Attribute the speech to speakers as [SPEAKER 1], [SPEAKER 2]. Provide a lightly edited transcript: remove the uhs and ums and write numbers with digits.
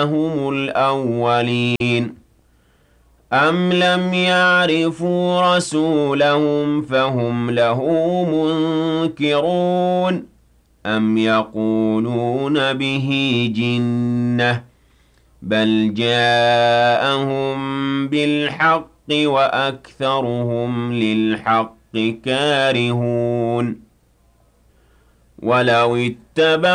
[SPEAKER 1] هم الأولين أم لم يعرفوا رسولهم فهم له منكرون أم يقولون به جنة بل جاءهم بالحق وأكثرهم للحق كارهون ولو اتبعوا